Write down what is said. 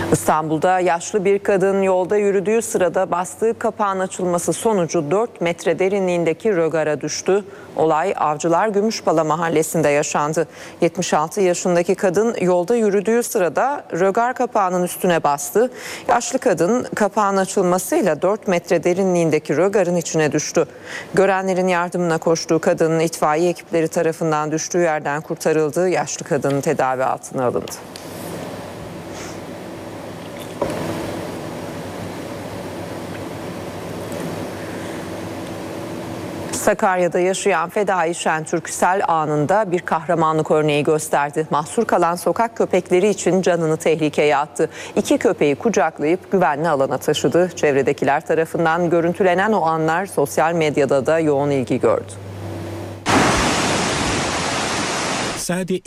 İstanbul'da yaşlı bir kadın yolda yürüdüğü sırada bastığı kapağın açılması sonucu 4 metre derinliğindeki rögara düştü. Olay Avcılar Gümüşbala mahallesinde yaşandı. 76 yaşındaki kadın yolda yürüdüğü sırada rögar kapağının üstüne bastı. Yaşlı kadın kapağın açılmasıyla 4 metre derinliğindeki rögarın içine düştü. Görenlerin yardımına koştuğu kadın itfaiye ekipleri tarafından düştüğü yerden kurtarıldı. Yaşlı kadın tedavi altına alındı. Sakarya'da yaşayan Fedai Şentürk sel anında bir kahramanlık örneği gösterdi. Mahsur kalan sokak köpekleri için canını tehlikeye attı. 2 köpeği kucaklayıp güvenli alana taşıdı. Çevredekiler tarafından görüntülenen o anlar sosyal medyada da yoğun ilgi gördü.